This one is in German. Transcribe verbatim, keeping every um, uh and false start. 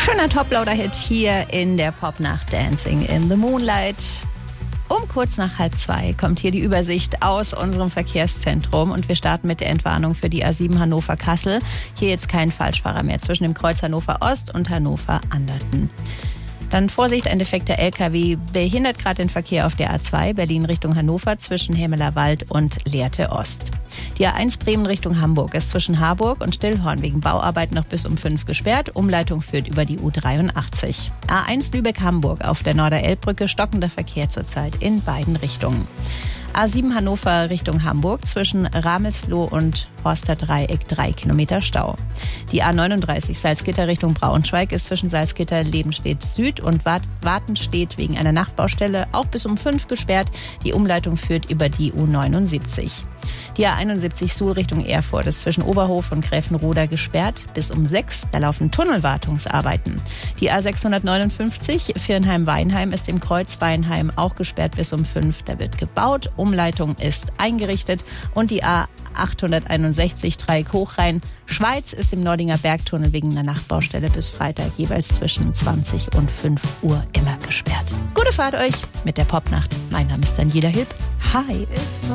Schöner Top-Loader-Hit hier in der Popnacht Dancing in the Moonlight. Um kurz nach halb zwei kommt hier die Übersicht aus unserem Verkehrszentrum und wir starten mit der Entwarnung für die A sieben Hannover-Kassel. Hier jetzt kein Falschfahrer mehr zwischen dem Kreuz Hannover Ost und Hannover Anderten. Dann Vorsicht, ein defekter L K W behindert gerade den Verkehr auf der A zwei Berlin Richtung Hannover zwischen Hemmeler-Wald und Lehrte Ost. Die A eins Bremen Richtung Hamburg ist zwischen Harburg und Stillhorn wegen Bauarbeit noch bis um fünf gesperrt. Umleitung führt über die U dreiundachtzig. A eins Lübeck-Hamburg auf der Norderelbbrücke stockender Verkehr zurzeit in beiden Richtungen. A sieben Hannover Richtung Hamburg zwischen Ramelsloh und Horster Dreieck drei Kilometer Stau. Die A neununddreißig Salzgitter Richtung Braunschweig ist zwischen Salzgitter Lebenstedt Süd und Wartenstedt wegen einer Nachtbaustelle auch bis um fünf gesperrt. Die Umleitung führt über die U neunundsiebzig. Die A einundsiebzig Suhl Richtung Erfurt ist zwischen Oberhof und Gräfenroda gesperrt bis um sechs. Da laufen Tunnelwartungsarbeiten. Die A sechshundertneunundfünfzig Viernheim-Weinheim ist im Kreuz Weinheim auch gesperrt bis um fünf. Da wird gebaut. Umleitung ist eingerichtet. Und die A achthunderteinundsechzig Dreieck-Hochrhein Schweiz ist im Nordinger Bergtunnel wegen einer Nachtbaustelle bis Freitag jeweils zwischen zwanzig und fünf Uhr immer gesperrt. Gute Fahrt euch mit der Popnacht. Mein Name ist Daniela Hilb. Hi.